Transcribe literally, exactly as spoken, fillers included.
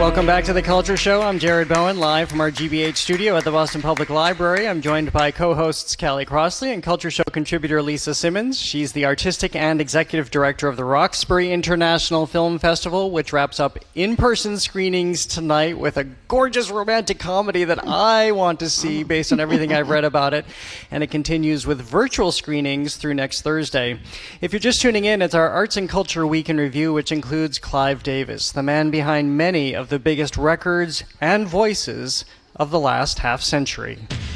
Welcome back to The Culture Show. I'm Jared Bowen, live from our G B H studio at the Boston Public Library. I'm joined by co-hosts Callie Crossley and Culture Show contributor Lisa Simmons. She's the artistic and executive director of the Roxbury International Film Festival, which wraps up in-person screenings tonight with a gorgeous romantic comedy that I want to see based on everything I've read about it. And it continues with virtual screenings through next Thursday. If you're just tuning in, it's our Arts and Culture Week in Review, which includes Clive Davis, the man behind many of the biggest records and voices of the last half century.